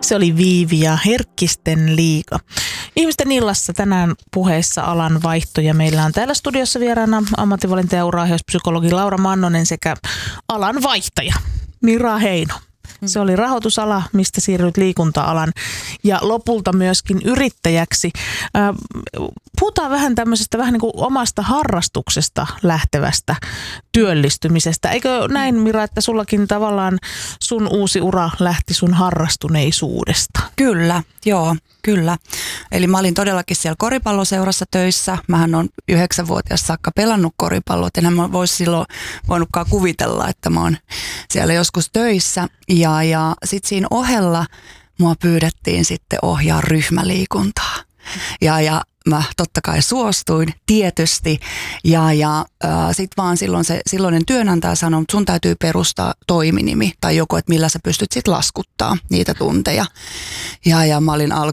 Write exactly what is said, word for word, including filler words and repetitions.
Se oli Viivi ja Herkkisten liiga. Ihmisten illassa tänään puheessa alan vaihto ja meillä on täällä studiossa vieraana ammatinvalinta- ja uraohjauspsykologi Laura Mannonen sekä alan vaihtaja Mira Heino. Se oli rahoitusala, mistä siirryt liikunta-alan ja lopulta myöskin yrittäjäksi. Puhutaan vähän tämmöisestä vähän niin kuin omasta harrastuksesta lähtevästä työllistymisestä. Eikö näin, Mira, että sullakin tavallaan sun uusi ura lähti sun harrastuneisuudesta? Kyllä, joo, kyllä. Eli mä olin todellakin siellä koripalloseurassa töissä. Mähän on yhdeksänvuotias saakka pelannut koripalloa, enhän mä vois silloin voinutkaan kuvitella, että mä oon siellä joskus töissä. Ja, ja sitten siinä ohella mua pyydettiin sitten ohjaa ryhmäliikuntaa. Ja, ja mä totta kai suostuin tietysti ja, ja äh, sitten vaan silloin se silloinen työnantaja sanoi, että sun täytyy perustaa toiminimi tai joku, että millä sä pystyt sitten laskuttaa niitä tunteja. Ja, ja mä olin al-